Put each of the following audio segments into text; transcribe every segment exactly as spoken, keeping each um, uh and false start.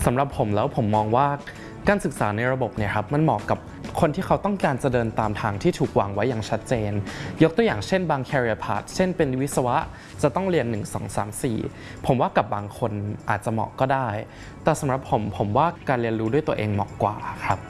สำหรับผมแล้วผมมองว่าการศึกษาในระบบเนี่ยครับมันเหมาะกับคนที่เขาต้องการจะเดินตามทางที่ถูกวางไว้อย่างชัดเจนยกตัวอย่างเช่นบาง career path เช่นเป็นวิศวะจะต้องเรียนหนึ่ง สอง สาม สี่ผมว่ากับบางคนอาจจะเหมาะก็ได้แต่สำหรับผมผมว่าการเรียนรู้ด้วยตัวเองเหมาะกว่าครับ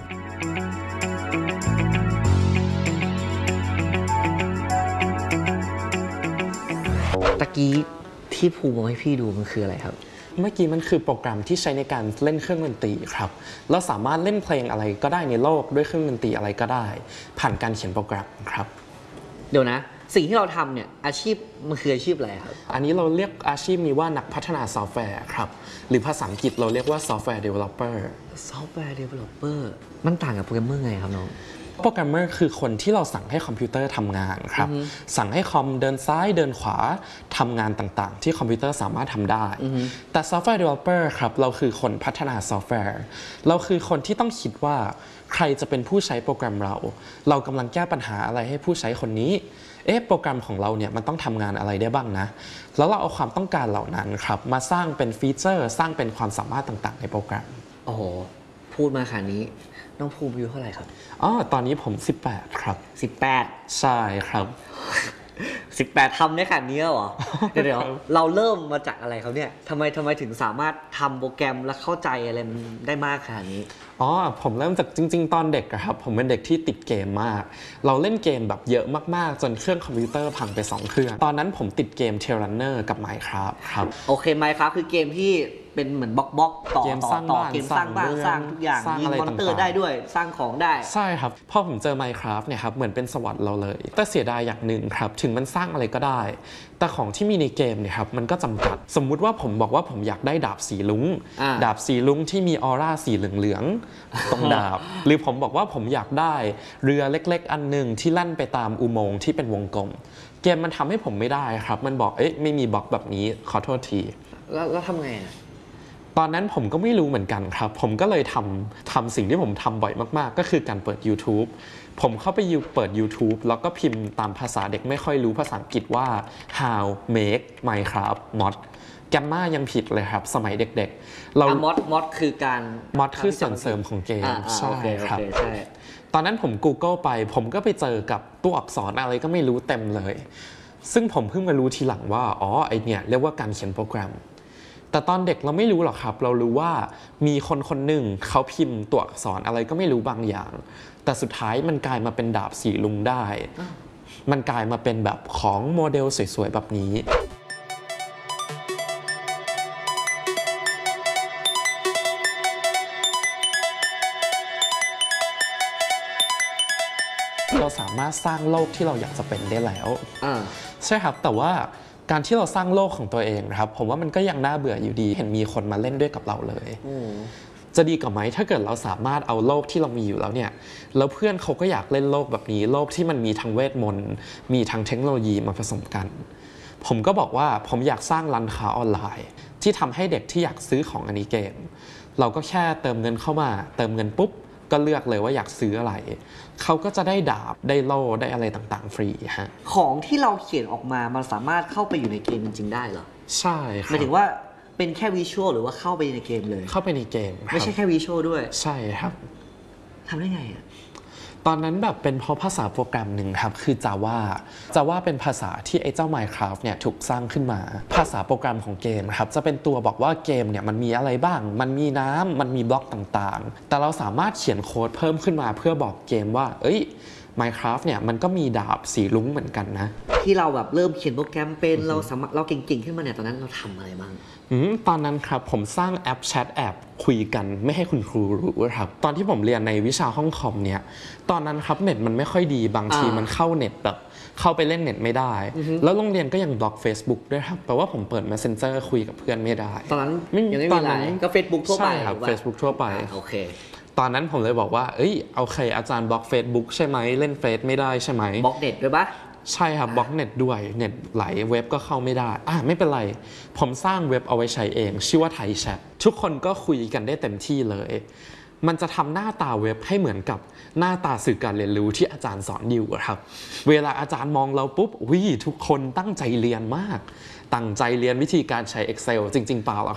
ตะกี้ที่ภูมิเอาให้พี่ดูมันคืออะไรครับเมื่อกี้มันคือโปรแกรมที่ใช้ในการเล่นเครื่องดนตรีครับเราสามารถเล่นเพลงอะไรก็ได้ในโลกด้วยเครื่องดนตรีอะไรก็ได้ผ่านการเขียนโปรแกรมครับเดี๋ยวนะสิ่งที่เราทำเนี่ยอาชีพมันคืออาชีพอะไรครับอันนี้เราเรียกอาชีพนี้ว่านักพัฒนาซอฟต์แวร์ครับหรือภาษาอังกฤษเราเรียกว่าซอฟต์แวร์เดเวลลอปเปอร์ซอฟต์แวร์เดเวลลอปเปอร์มันต่างกับโปรแกรมเมอร์ไงครับน้องโปรแกรมเมอร์คือคนที่เราสั่งให้คอมพิวเตอร์ทำงานครับ สั่งให้คอมเดินซ้ายเดินขวาทำงานต่างๆที่คอมพิวเตอร์สามารถทำได้แต่ซอฟต์แวร์ developer ครับเราคือคนพัฒนาซอฟต์แวร์เราคือคนที่ต้องคิดว่าใครจะเป็นผู้ใช้โปรแกรมเราเรากำลังแก้ปัญหาอะไรให้ผู้ใช้คนนี้เอ๊ะโปรแกรมของเราเนี่ยมันต้องทำงานอะไรได้บ้างนะแล้วเราเอาความต้องการเหล่านั้นครับมาสร้างเป็นฟีเจอร์สร้างเป็นความสามารถต่างๆในโปรแกรมโอ้โหพูดมาขนาดนี้น้องภูมิอายุเท่าไหร่ครับอ๋อตอนนี้ผมสิบแปดครับสิบแปดใช่ครับสิบแปดทำได้ขนาดนี้เหรอเดี๋ยวเราเริ่มมาจากอะไรครับเนี่ยทำไมทำไมถึงสามารถทำโปรแกรมและเข้าใจอะไรมันได้มากขนาดนี้อ๋อผมเริ่มจากจริงๆตอนเด็กครับผมเป็นเด็กที่ติดเกมมากเราเล่นเกมแบบเยอะมากๆจนเครื่องคอมพิวเตอร์พังไปสองเครื่องตอนนั้นผมติดเกม Terranner กับ Minecraft ครับโอเค Minecraft คือเกมที่เป็นเหมือนบล็อกบล็อกต่อต่อต่อเกมสร้างบ้านสร้างทุกอย่างยิงมอนเตอร์ได้ด้วยสร้างของได้ใช่ครับพอผมเจอ Minecraft เนี่ยครับเหมือนเป็นสวรรค์เราเลยแต่เสียดายอย่างหนึ่งครับถึงมันสร้างอะไรก็ได้แต่ของที่มีในเกมเนี่ยครับมันก็จำกัดสมมุติว่าผมบอกว่าผมอยากได้ดาบสีลุ้งดาบสีลุ้งที่มีออร่าสีเหลืองๆตรงดาบหรือผมบอกว่าผมอยากได้เรือเล็กๆอันหนึ่งที่ลั่นไปตามอุโมงค์ที่เป็นวงกลมเกมมันทำให้ผมไม่ได้ครับมันบอกเอ๊ะไม่มีบล็อกแบบนี้ขอโทษทีแล้วแล้วทำไงอ่ะตอนนั้นผมก็ไม่รู้เหมือนกันครับผมก็เลยทำทำสิ่งที่ผมทำบ่อยมากๆก็คือการเปิด YouTube ผมเข้าไปเปิด YouTube แล้วก็พิมพ์ตามภาษาเด็กไม่ค่อยรู้ภาษาอังกฤษว่า how make Minecraft mod แกมมายังผิดเลยครับสมัยเด็กๆเรา mod mod คือการ mod คือส่วนเสริมของเกมใช่ครับตอนนั้นผม Google ไปผมก็ไปเจอกับตัวอักษรอะไรก็ไม่รู้เต็มเลยซึ่งผมเพิ่งมารู้ทีหลังว่าอ๋อไอเนี่ยเรียกว่าการเขียนโปรแกรมแต่ตอนเด็กเราไม่รู้หรอกครับเรารู้ว่ามีคนคนหนึ่งเขาพิมพ์ตัวอักษรอะไรก็ไม่รู้บางอย่างแต่สุดท้ายมันกลายมาเป็นดาบสีลุงได้มันกลายมาเป็นแบบของโมเดลสวยๆแบบนี้เราสามารถสร้างโลกที่เราอยากจะเป็นได้แล้วใช่ครับแต่ว่าการที่เราสร้างโลกของตัวเองนะครับผมว่ามันก็ยังน่าเบื่ออยู่ดีเห็นมีคนมาเล่นด้วยกับเราเลยจะดีกว่าไหมถ้าเกิดเราสามารถเอาโลกที่เรามีอยู่แล้วเนี่ยแล้วเพื่อนเขาก็อยากเล่นโลกแบบนี้โลกที่มันมีทั้งเวทมนต์มีทั้งเทคโนโลยีมาผสมกันผมก็บอกว่าผมอยากสร้างร้านค้าออนไลน์ที่ทำให้เด็กที่อยากซื้อของอันนี้เกมเราก็แค่เติมเงินเข้ามาเติมเงินปุ๊บก็เลือกเลยว่าอยากซื้ออะไรเขาก็จะได้ดาบได้โล่ได้อะไรต่างๆฟรีฮะของที่เราเขียนออกมามันสามารถเข้าไปอยู่ในเกมจริงๆได้เหรอใช่ครับหมายถึงว่าเป็นแค่วิชวลหรือว่าเข้าไปในเกมเลยเข้าไปในเกมไม่ใช่แค่วิชวลด้วยใช่ครับทำได้ไงอ่ะตอนนั้นแบบเป็นเพราะภาษาโปรแกรมหนึ่งครับคือ Java Java เป็นภาษาที่ไอ้เจ้า Minecraft เนี่ยถูกสร้างขึ้นมาภาษาโปรแกรมของเกมครับจะเป็นตัวบอกว่าเกมเนี่ยมันมีอะไรบ้างมันมีน้ำมันมีบล็อกต่างๆแต่เราสามารถเขียนโค้ดเพิ่มขึ้นมาเพื่อบอกเกมว่าเอ้ย Minecraft เนี่ยมันก็มีดาบสีลุ้งเหมือนกันนะที่เราแบบเริ่มเขียนโปรแกรมเป็นเราสามารถเราเก่งๆขึ้นมาเนี่ยตอนนั้นเราทำอะไรบ้างตอนนั้นครับผมสร้างแอปแชทแอปคุยกันไม่ให้คุณครูรู้ครับตอนที่ผมเรียนในวิชาห้องคอมเนี่ยตอนนั้นครับเน็ตมันไม่ค่อยดีบางทีมันเข้าเน็ตแบบเข้าไปเล่นเน็ตไม่ได้แล้วโรงเรียนก็ยังบล็อก Facebook ด้วยครับแปลว่าผมเปิด Messenger คุยกับเพื่อนไม่ได้ตอนนั้นยังไม่มีไลน์ก็ Facebook ทั่วไปใช่ครับ Facebook ทั่วไปโอเคตอนนั้นผมเลยบอกว่าเอ้ยโอเคอาจารย์บล็อก Facebook ใช่ไหมเล่นเฟซไม่ได้ใช่ไหมบล็อกเน็ตด้วยปะใช่ครับบล็อกเน็ตด้วยเน็ตไหลเว็บก็เข้าไม่ได้อ่ะไม่เป็นไรผมสร้างเว็บเอาไว้ใช้เองชื่อว่าไทยแชททุกคนก็คุยกันได้เต็มที่เลยมันจะทำหน้าตาเว็บให้เหมือนกับหน้าตาสื่อการเรียนรู้ที่อาจารย์สอนอยู่ครับเวลาอาจารย์มองเราปุ๊บวิทุกคนตั้งใจเรียนมากตั้งใจเรียนวิธีการใช้ Excel จริงๆเปล่าหรอก